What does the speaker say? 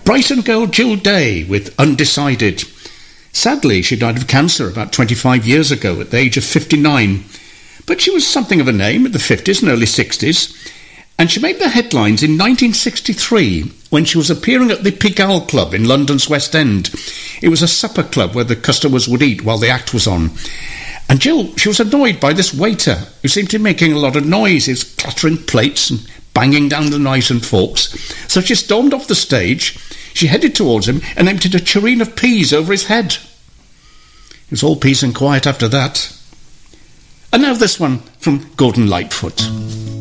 Brighton girl Jill Day with Undecided. Sadly, she died of cancer about 25 years ago at the age of 59. But she was something of a name in the 50s and early 60s. And she made the headlines in 1963 when she was appearing at the Pigalle Club in London's West End. It was a supper club where the customers would eat while the act was on. And Jill, she was annoyed by this waiter who seemed to be making a lot of noise. He was clattering plates and banging down the knives and forks. So she stormed off the stage. She headed towards him and emptied a tureen of peas over his head. It was all peace and quiet after that. And now this one from Gordon Lightfoot.